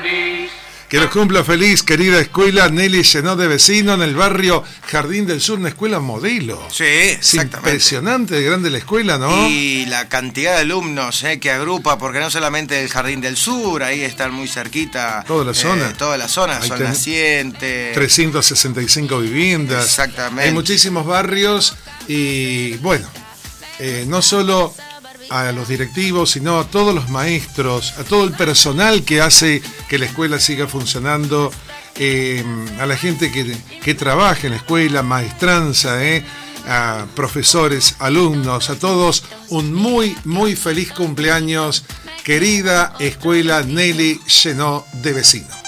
Que los cumpla feliz, querida escuela Nelly Llenó de Vecino, en el barrio Jardín del Sur, una escuela modelo. Sí, exactamente. Es impresionante de grande la escuela, ¿no? Y la cantidad de alumnos que agrupa, porque no solamente el Jardín del Sur, ahí están muy cerquita. Toda la zona. Toda la zona, Sol Naciente. 365 viviendas. Exactamente. Hay muchísimos barrios y, bueno, no solo a los directivos, sino a todos los maestros, a todo el personal que hace que la escuela siga funcionando, a la gente que trabaja en la escuela, maestranza, a profesores, alumnos, a todos, un muy, muy feliz cumpleaños, querida escuela Nelly Llenó de Vecino.